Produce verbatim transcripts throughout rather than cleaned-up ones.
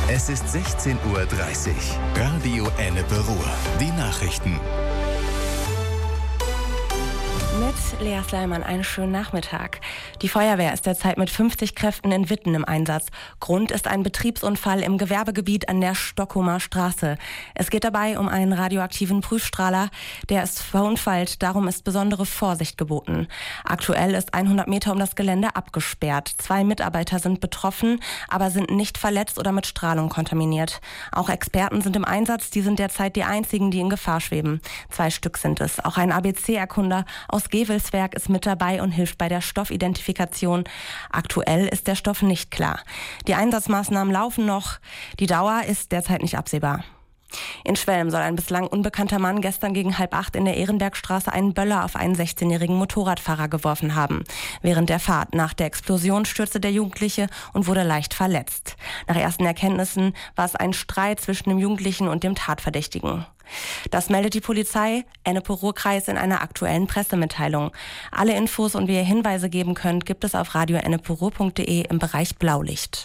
Es ist sechzehn Uhr dreißig. Radio Ennepe Ruhr. Die Nachrichten. Mit Lea Sleiman einen schönen Nachmittag. Die Feuerwehr ist derzeit mit fünfzig Kräften in Witten im Einsatz. Grund ist ein Betriebsunfall im Gewerbegebiet an der Stockholmer Straße. Es geht dabei um einen radioaktiven Prüfstrahler. Der ist verunfallt, darum ist besondere Vorsicht geboten. Aktuell ist hundert Meter um das Gelände abgesperrt. Zwei Mitarbeiter sind betroffen, aber sind nicht verletzt oder mit Strahlung kontaminiert. Auch Experten sind im Einsatz, die sind derzeit die einzigen, die in Gefahr schweben. Zwei Stück sind es. Auch ein A B C-Erkunder aus Gewelswerk ist mit dabei und hilft bei der Stoffidentifikation. Aktuell ist der Stoff nicht klar. Die Einsatzmaßnahmen laufen noch. Die Dauer ist derzeit nicht absehbar. In Schwelm soll ein bislang unbekannter Mann gestern gegen halb acht in der Ehrenbergstraße einen Böller auf einen sechzehnjährigen Motorradfahrer geworfen haben. Während der Fahrt nach der Explosion stürzte der Jugendliche und wurde leicht verletzt. Nach ersten Erkenntnissen war es ein Streit zwischen dem Jugendlichen und dem Tatverdächtigen. Das meldet die Polizei Ennepe-Ruhr-Kreis in einer aktuellen Pressemitteilung. Alle Infos und wie ihr Hinweise geben könnt, gibt es auf radio enneperuhr punkt de im Bereich Blaulicht.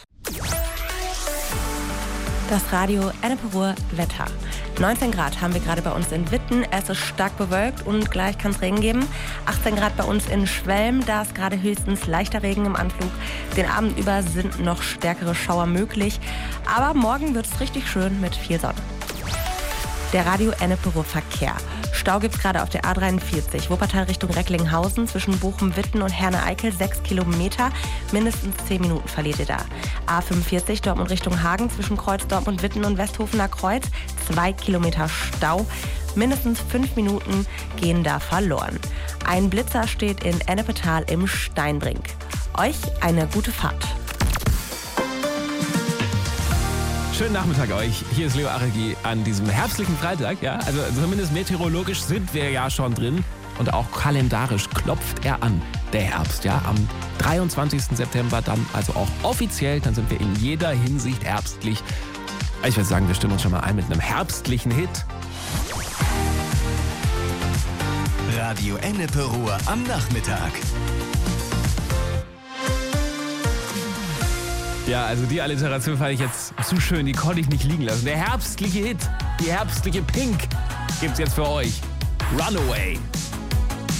Das Radio Ennepe Ruhr Wetter. neunzehn Grad haben wir gerade bei uns in Witten. Es ist stark bewölkt und gleich kann es Regen geben. achtzehn Grad bei uns in Schwelm. Da ist gerade höchstens leichter Regen im Anflug. Den Abend über sind noch stärkere Schauer möglich. Aber morgen wird es richtig schön mit viel Sonne. Der Radio Ennepe Ruhr Verkehr. Stau gibt es gerade auf der A dreiundvierzig, Wuppertal Richtung Recklinghausen, zwischen Bochum, Witten und Herne-Eickel, sechs Kilometer, mindestens zehn Minuten verliert ihr da. A fünfundvierzig, Dortmund Richtung Hagen, zwischen Kreuz, Dortmund, Witten und Westhofener Kreuz, zwei Kilometer Stau, mindestens fünf Minuten gehen da verloren. Ein Blitzer steht in Ennepetal im Steinbrink. Euch eine gute Fahrt. Schönen Nachmittag euch. Hier ist Leo Aregi an diesem herbstlichen Freitag. Ja, also zumindest meteorologisch sind wir ja schon drin und auch kalendarisch klopft er an, der Herbst. Ja, am dreiundzwanzigsten September dann also auch offiziell. Dann sind wir in jeder Hinsicht herbstlich. Ich würde sagen, wir stimmen uns schon mal ein mit einem herbstlichen Hit. Radio Ennepe Ruhr am Nachmittag. Ja, also die Alliteration fand ich jetzt zu schön, die konnte ich nicht liegen lassen. Der herbstliche Hit, die herbstliche Pink gibt's jetzt für euch. Runaway.